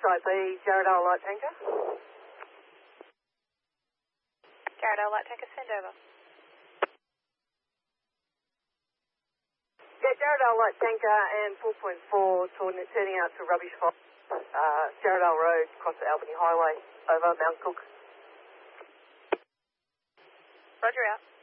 site B, Jarradale Light Tanker. Jarradale Light Tanker, send over. Yeah, Jarradale Light Tanker and 4.4 turning out to rubbish fire. Jarradale Road, across the Albany Highway, over Mount Cook. Roger out.